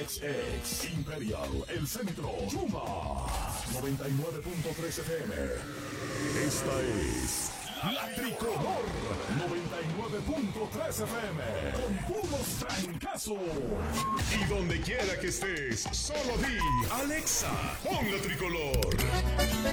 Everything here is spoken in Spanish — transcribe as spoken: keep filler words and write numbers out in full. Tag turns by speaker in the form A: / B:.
A: X X, Imperial, El Centro, Chuma, noventa y nueve punto tres F M. Esta es La Tricolor, noventa y nueve punto tres F M, con puros trancazos. Y donde quiera que estés, solo di, Alexa, pon La Tricolor.